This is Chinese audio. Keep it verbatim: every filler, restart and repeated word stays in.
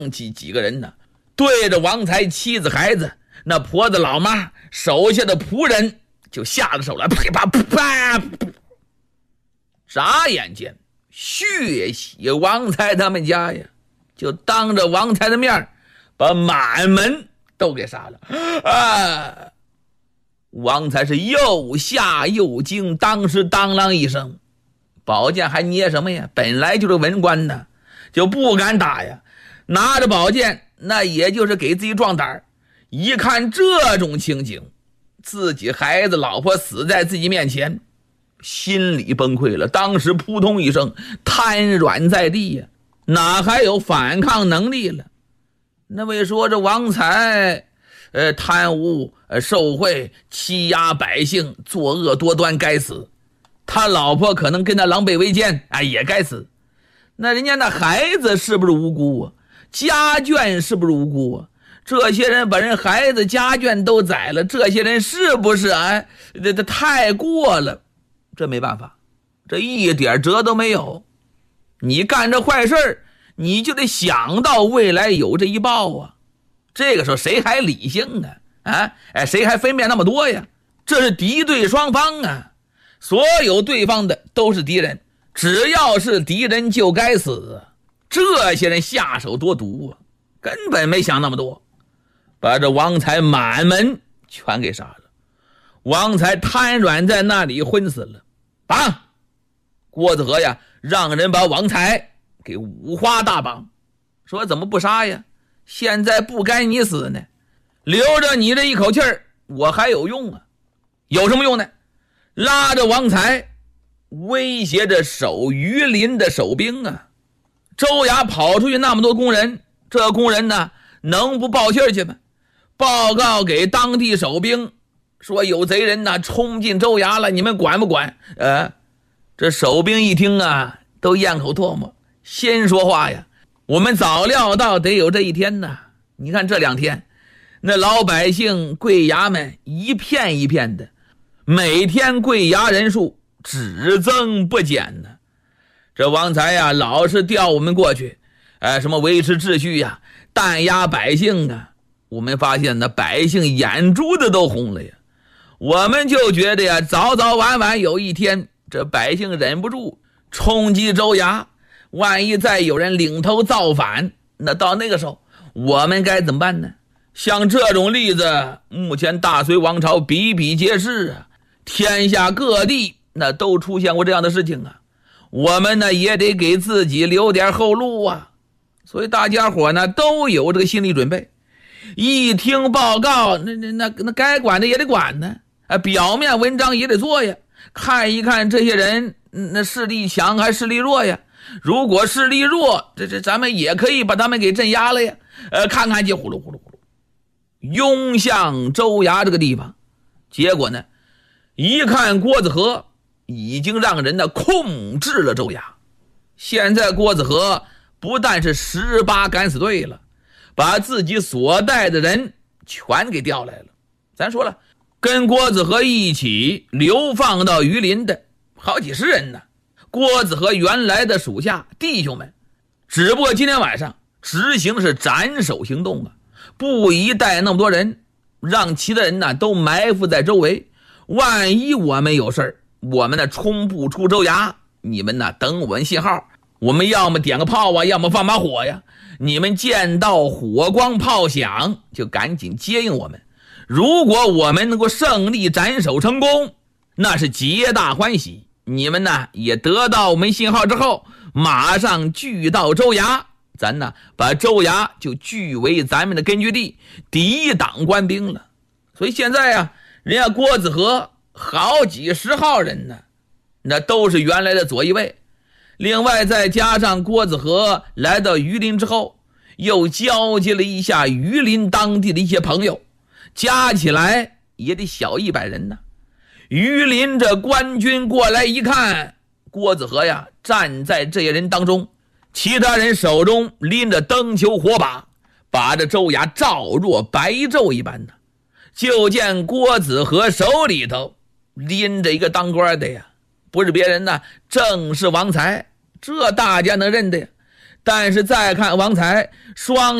起几个人呢，对着王才妻子孩子那婆子老妈手下的仆人就下了手来，噼啪啪啪，眨眼间血洗王才他们家呀，就当着王才的面把满门都给杀了啊！王才是又吓又惊，当时当啷一声，宝剑还捏什么呀？本来就是文官呢，就不敢打呀，拿着宝剑那也就是给自己壮胆。一看这种情景，自己孩子老婆死在自己面前，心里崩溃了，当时扑通一声瘫软在地呀，哪还有反抗能力了？那位说这王才呃，贪污、呃、受贿、欺压百姓，作恶多端，该死。他老婆可能跟他狼狈为奸，哎，也该死。那人家那孩子是不是无辜啊？家眷是不是无辜啊？这些人把人孩子家眷都宰了，这些人是不是哎，这这太过了？这没办法，这一点辙都没有。你干这坏事，你就得想到未来有这一报啊。这个时候谁还理性啊？啊，哎，谁还分辨那么多呀？这是敌对双方啊，所有对方的都是敌人，只要是敌人就该死。这些人下手多毒啊，根本没想那么多，把这王才满门全给杀了。王才瘫软在那里昏死了。绑！郭子和呀，让人把王才给五花大绑，说怎么不杀呀？现在不该你死呢，留着你这一口气儿，我还有用啊。有什么用呢？拉着王才威胁着守榆林的守兵啊。周衙跑出去那么多工人，这工人呢能不报信去吗？报告给当地守兵说有贼人呢冲进州衙了，你们管不管？呃，这守兵一听啊，都咽口唾沫，先说话呀，我们早料到得有这一天呢。你看这两天那老百姓跪衙们一片一片的，每天跪衙人数只增不减呢。这王才呀老是调我们过去，哎，什么维持秩序呀，弹压百姓啊。我们发现那百姓眼珠子都红了呀，我们就觉得呀，早早晚晚有一天这百姓忍不住冲击州衙，万一再有人领头造反，那到那个时候我们该怎么办呢？像这种例子目前大隋王朝比比皆是啊，天下各地那都出现过这样的事情啊。我们呢也得给自己留点后路啊，所以大家伙呢都有这个心理准备。一听报告，那那那那该管的也得管呢，啊，表面文章也得做呀，看一看这些人那势力强还是势力弱呀。如果势力弱，这这咱们也可以把他们给镇压了呀。呃，看看就呼噜呼噜呼噜涌向州衙这个地方，结果呢，一看郭子和已经让人呢控制了州衙。现在郭子和不但是十八敢死队了，把自己所带的人全给调来了。咱说了，跟郭子和一起流放到榆林的好几十人呢，郭子和原来的属下弟兄们，只不过今天晚上执行的是斩首行动啊，不宜带那么多人，让其他人呢都埋伏在周围，万一我们有事儿，我们呢冲不出州衙，你们呢等我们信号，我们要么点个炮啊，要么放把火呀，你们见到火光炮响就赶紧接应我们。如果我们能够胜利斩首成功，那是皆大欢喜，你们呢也得到我们信号之后，马上聚到州衙，咱呢把州衙就据为咱们的根据地，抵挡官兵了。所以现在啊，人家郭子和好几十号人呢，那都是原来的左翼卫。另外再加上郭子和来到榆林之后，又交接了一下榆林当地的一些朋友，加起来也得小一百人呢。榆林这官军过来一看，郭子和呀站在这些人当中，其他人手中拎着灯球火把，把这州衙照若白昼一般呢。就见郭子和手里头拎着一个当官的呀，不是别人呢，正是王才。这大家能认的呀， 但是再看王才，双